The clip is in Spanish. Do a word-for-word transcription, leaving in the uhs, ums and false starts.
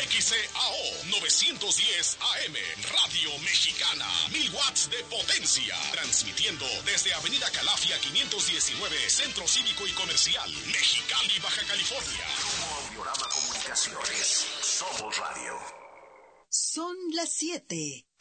X C A O novecientos diez A M, Radio Mexicana, mil watts de potencia, transmitiendo desde Avenida Calafia quinientos diecinueve, Centro Cívico y Comercial, Mexicali, Baja California. Audiorama Comunicaciones, somos radio. Son las siete